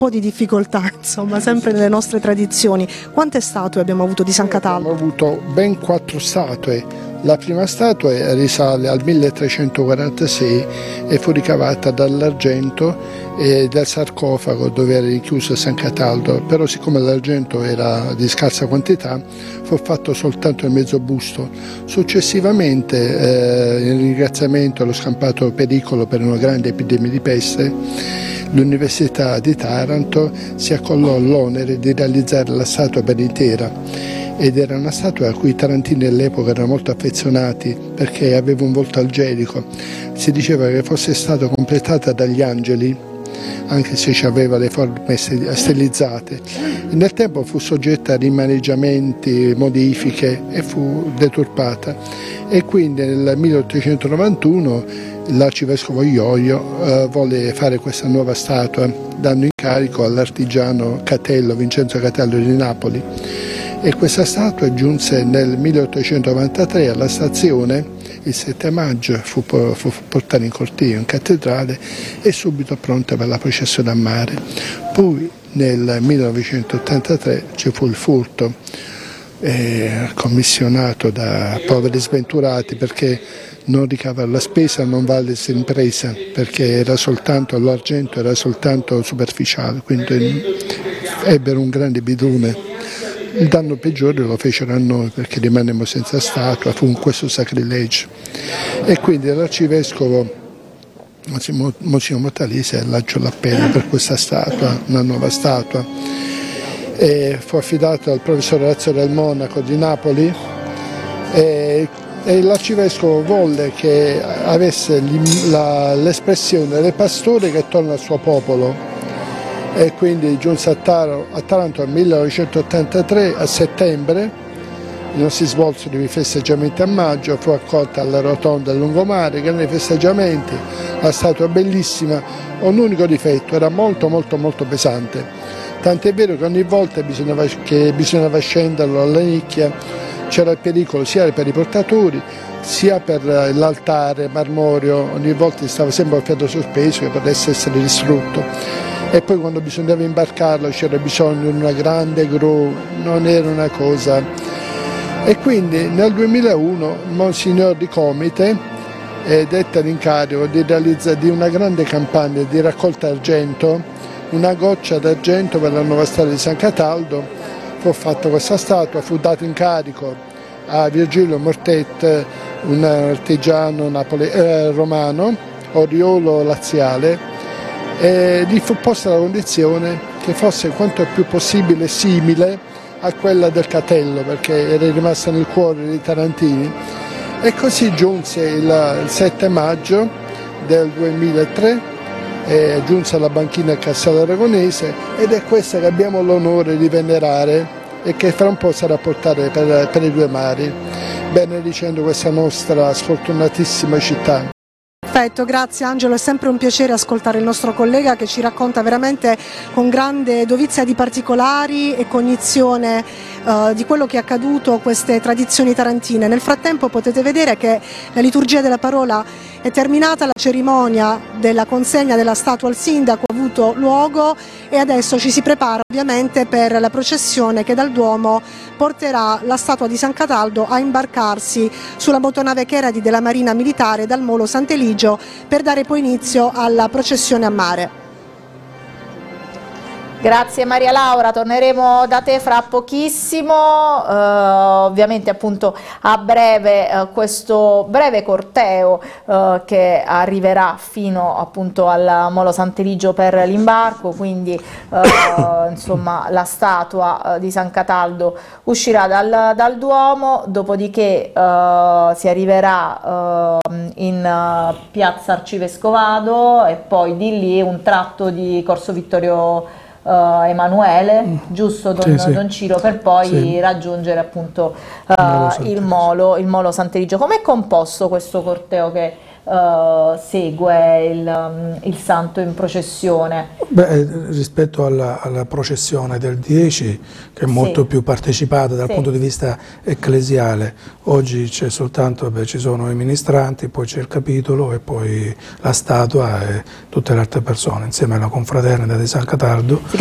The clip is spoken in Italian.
po' di difficoltà, insomma, sempre nelle nostre tradizioni. Quante statue abbiamo avuto di San Cataldo? Abbiamo avuto ben 4 statue. La prima statua risale al 1346 e fu ricavata dall'argento del sarcofago dove era rinchiuso San Cataldo, però siccome l'argento era di scarsa quantità fu fatto soltanto il mezzo busto. Successivamente, in ringraziamento allo scampato pericolo per una grande epidemia di peste, l'Università di Taranto si accollò l'onere di realizzare la statua per intera, ed era una statua a cui i tarantini all'epoca erano molto affezionati perché aveva un volto angelico. Si diceva che fosse stata completata dagli angeli, anche se aveva le forme stilizzate. Nel tempo fu soggetta a rimaneggiamenti, modifiche e fu deturpata. E quindi nel 1891 l'arcivescovo Ioio volle fare questa nuova statua, dando incarico all'artigiano Vincenzo Catello di Napoli. E questa statua giunse nel 1893 alla stazione, il 7 maggio fu portata in cortile in cattedrale e subito pronta per la processione a mare. Poi nel 1983 ci fu il furto, commissionato da poveri sventurati, perché non ricavare la spesa non vale se impresa, perché l'argento era soltanto superficiale, quindi ebbero un grande bidone. Il danno peggiore lo fecero a noi perché rimanemmo senza statua, fu questo sacrilegio. E quindi l'arcivescovo Monsignor Mortalise lanciò l'appello per questa statua, una nuova statua. E fu affidato al professor Orazio del Monaco di Napoli e l'arcivescovo volle che avesse l'espressione del pastore che torna al suo popolo. E quindi giunse a Taranto nel 1983 a settembre, non si svolsero i festeggiamenti a maggio, fu accolta alla rotonda del lungomare, grandi festeggiamenti, la statua bellissima, un unico difetto, era molto pesante, tant'è vero che ogni volta che bisognava scenderlo alla nicchia c'era il pericolo sia per i portatori sia per l'altare marmoreo, ogni volta stava sempre il ferro sospeso che potesse essere distrutto. E poi quando bisognava imbarcarlo c'era bisogno di una grande gru, non era una cosa. E quindi nel 2001 Monsignor Di Comite dette l'incarico di una grande campagna di raccolta argento, una goccia d'argento per la nuova statua di San Cataldo. Fu fatta questa statua, fu dato incarico a Virgilio Mortet, un artigiano romano, oriolo laziale, e gli fu posta la condizione che fosse quanto più possibile simile a quella del Catello, perché era rimasta nel cuore dei tarantini. E giunse il 7 maggio del 2003, giunse alla banchina del Castello Aragonese ed è questa che abbiamo l'onore di venerare e che fra un po' sarà portata per i due mari, benedicendo questa nostra sfortunatissima città. Perfetto, grazie Angelo, è sempre un piacere ascoltare il nostro collega che ci racconta veramente con grande dovizia di particolari e cognizione di quello che è accaduto, queste tradizioni tarantine. Nel frattempo potete vedere che la liturgia della parola è terminata, la cerimonia della consegna della statua al sindaco ha avuto luogo e adesso ci si prepara ovviamente per la processione che dal Duomo porterà la statua di San Cataldo a imbarcarsi sulla motonave Cheradi della Marina Militare dal Molo Sant'Eligio per dare poi inizio alla processione a mare. Grazie Maria Laura, torneremo da te fra pochissimo, ovviamente appunto a breve questo breve corteo che arriverà fino appunto al Molo Sant'Eligio per l'imbarco, quindi insomma la statua di San Cataldo uscirà dal Duomo, dopodiché si arriverà in piazza Arcivescovado e poi di lì un tratto di Corso Vittorio Emanuele, giusto Don Ciro, per poi raggiungere appunto il Molo Sant'Eligio. Com'è composto questo corteo che segue il santo in processione? Beh, rispetto alla processione del 10, che è molto più partecipata dal punto di vista ecclesiale, oggi c'è soltanto, ci sono i ministranti, poi c'è il capitolo e poi la statua e tutte le altre persone, insieme alla confraternita di San Cataldo.